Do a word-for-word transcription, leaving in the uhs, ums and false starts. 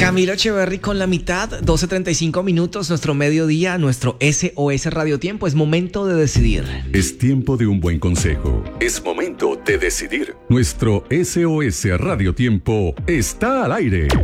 Camilo Echeverry con la mitad, doce treinta y cinco minutos, nuestro mediodía, nuestro S O S Radio Tiempo. Es momento de decidir. Es tiempo de un buen consejo. Es momento de decidir. Nuestro S O S Radio Tiempo está al aire.